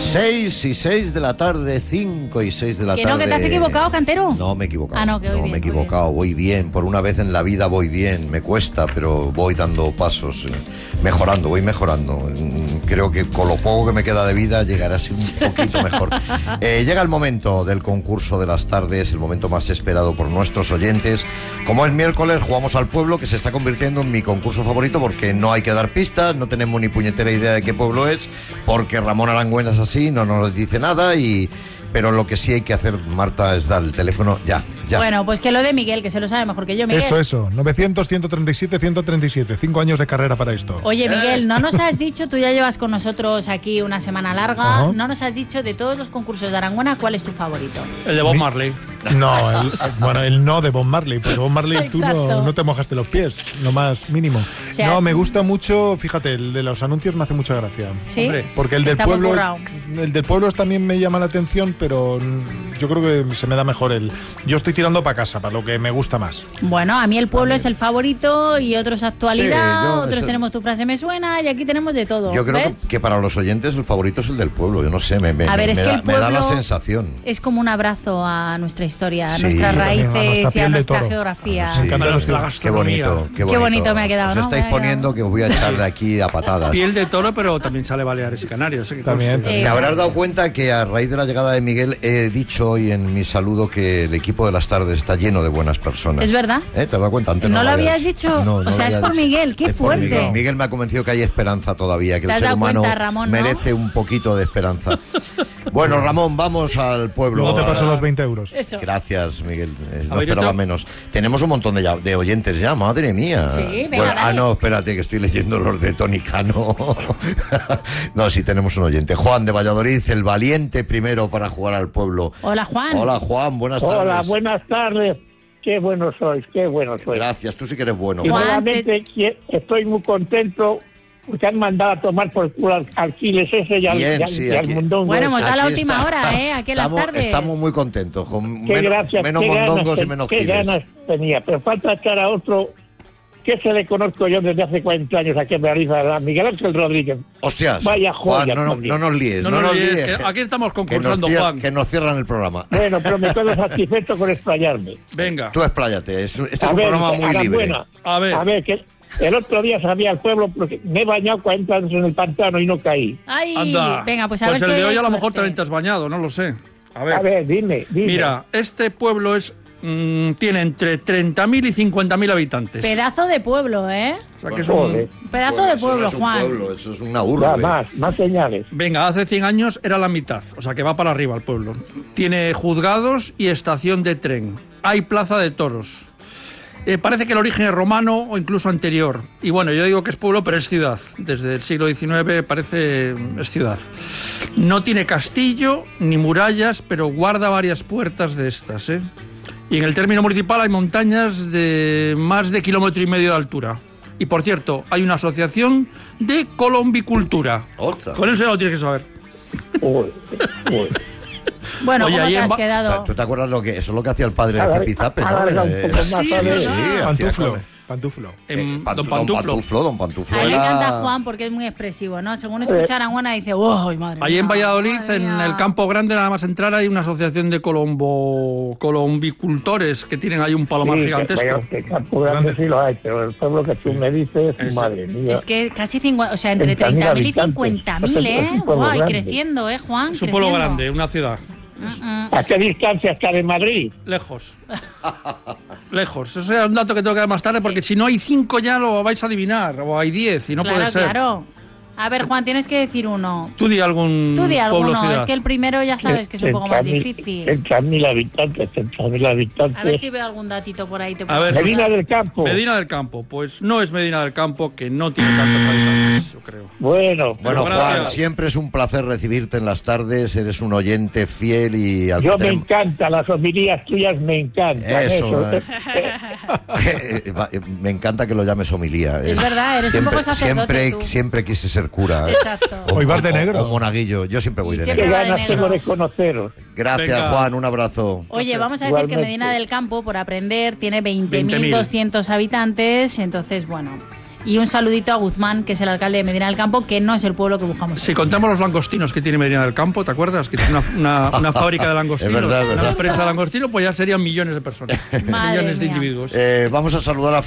6 y 6 de la tarde, 5 y 6 de la tarde. ¿Que no, que te has equivocado, Cantero? No, me he equivocado. Ah, no, que voy bien, me he equivocado, voy bien. Por una vez en la vida voy bien. Me cuesta, pero voy dando pasos, mejorando, voy mejorando. Creo que con lo poco que me queda de vida llegará a ser un poquito mejor. Llega el momento del concurso de las tardes, el momento más esperado por nuestros oyentes. Como es miércoles, jugamos al pueblo, que se está convirtiendo en mi concurso favorito porque no hay que dar pistas, no tenemos ni puñetera idea de qué pueblo es, porque Ramón Arangüena es así, no nos dice nada pero lo que sí hay que hacer, Marta, es dar el teléfono ya. Bueno, pues que lo de Miguel, que se lo sabe mejor que yo, Miguel. Eso, 900-137-137, 5 años de carrera para esto. Oye, Miguel, no nos has dicho, tú ya llevas con nosotros aquí una semana larga, no nos has dicho de todos los concursos de Arangüena, ¿cuál es tu favorito? El de Bob Marley. No, el no de Bob Marley, porque Bob Marley tú no te mojaste los pies, lo más mínimo. O sea, no, me gusta mucho, fíjate, el de los anuncios me hace mucha gracia. Sí, porque el del pueblo también me llama la atención, pero yo creo que se me da mejor yo estoy tirando para casa, para lo que me gusta más. Bueno, a mí el pueblo es el favorito y otros actualidad, otros tenemos tu frase me suena y aquí tenemos de todo. Yo creo que para los oyentes el favorito es el del pueblo, yo no sé, me da la sensación. Es como un abrazo a nuestra historia, a nuestras raíces y a nuestra geografía. Sí. Qué bonito. Qué bonito me ha quedado, ¿no? Os estáis poniendo que os voy a echar de aquí a patadas. Piel de toro, pero también sale Baleares y Canarios. También. Te habrás dado cuenta que a raíz de la llegada de Miguel he dicho hoy en mi saludo que el equipo de las tardes está lleno de buenas personas. ¿Es verdad? ¿Te has dado cuenta? Antes ¿No lo habías dicho? No, o sea, es por Miguel, qué fuerte. Miguel me ha convencido que hay esperanza todavía, que el ser humano merece un poquito de esperanza. Bueno, Ramón, vamos al pueblo. Luego te paso los 20 euros. Eso. Gracias, Miguel. No esperaba menos. Tenemos un montón de oyentes ya, madre mía. Sí, venga, no, espérate, que estoy leyendo los de Tony Cano. No, sí, tenemos un oyente. Juan de Valladolid, el valiente primero para jugar al pueblo. Hola, Juan. Hola, Juan, buenas tardes. Hola, buenas tardes. Qué bueno sois. Gracias, tú sí que eres bueno. Y realmente estoy muy contento porque han mandado a tomar por culo al Alquiles ese y al Mondongo. Bueno, hemos dado la última hora, aquí en las tardes. Estamos muy contentos, con menos mondongos y menos giles. Qué ganas tenía, pero falta echar a otro que se le conozco yo desde hace 40 años aquí en Realiza, a Miguel Ángel Rodríguez. Hostias, vaya joya. Juan, no nos líes. No nos líes, que aquí estamos concursando, Juan. Que nos cierran el programa. Bueno, pero me quedo satisfecho con explayarme. Venga. Tú expláyate, este es un programa muy libre. A ver, que el otro día sabía al pueblo porque me he bañado 40 años en el pantano y no caí. Ay, anda. Venga, pues a ver el si de hoy a lo mejor también te has bañado, no lo sé. A ver, dime. Mira, este pueblo tiene entre 30.000 y 50.000 habitantes. Pedazo de pueblo, ¿eh? O sea que es un pedazo de pueblo, eso no Juan. Pueblo, eso es una urbe. Más señales. Venga, hace 100 años era la mitad, o sea que va para arriba el pueblo. Tiene juzgados y estación de tren. Hay plaza de toros. Parece que el origen es romano o incluso anterior. Y bueno, yo digo que es pueblo, pero es ciudad. Desde el siglo XIX es ciudad. No tiene castillo ni murallas, pero guarda varias puertas de estas, Y en el término municipal hay montañas de más de 1,5 kilómetros de altura. Y por cierto, hay una asociación de colombicultura. ¡Ostras! Con eso ya lo tienes que saber. Bueno, oye, ¿cómo te has quedado? ¿Tú te acuerdas eso es lo que hacía el padre de Zipizape, no? Pantuflo. Don Pantuflo. Don Pantuflo. A mí me encanta Juan porque es muy expresivo, ¿no? Según escuchar a Juana dice, ¡oh, madre mía! Allí en Valladolid, en el Campo Grande, nada más entrar, hay una asociación de colombicultores que tienen ahí un palomar gigantesco. El Campo Grande sí lo hay, pero el pueblo que tú me dices, madre mía. Es que casi 50, o sea, entre 30.000 y 50.000, ¿eh? ¡Guau! Y creciendo, Juan? Es un pueblo grande, una ciudad. ¿A qué distancia está de Madrid? Lejos. Eso es un dato que tengo que dar más tarde, porque si no hay 5 ya lo vais a adivinar, o hay 10 y no puede ser. Claro. A ver, Juan, tienes que decir uno. Tú di alguno, es que el primero ya sabes que es un poco más difícil. 30.000 habitantes. A ver si veo algún datito por ahí. Medina del Campo. Medina del Campo, pues no es Medina del Campo, que no tiene tantos habitantes, yo creo. Bueno, Juan, siempre es un placer recibirte en las tardes, eres un oyente fiel y... Me encanta, las homilías tuyas me encantan. Me encanta que lo llames homilía. Es verdad, eres un poco sacerdote siempre quise ser cura. Exacto. Hoy vas de negro. O monaguillo, yo siempre voy de negro. Qué ganas tengo de conoceros. Gracias, venga. Juan, un abrazo. Oye, vamos a decir que Medina del Campo, por aprender, tiene 20.200 habitantes, entonces, bueno... Y un saludito a Guzmán, que es el alcalde de Medina del Campo, que no es el pueblo que buscamos. Si contamos los langostinos que tiene Medina del Campo, ¿te acuerdas? Que tiene una fábrica de langostinos, Es verdad. una empresa de langostinos, pues ya serían millones de personas, millones de individuos. Vamos a saludar a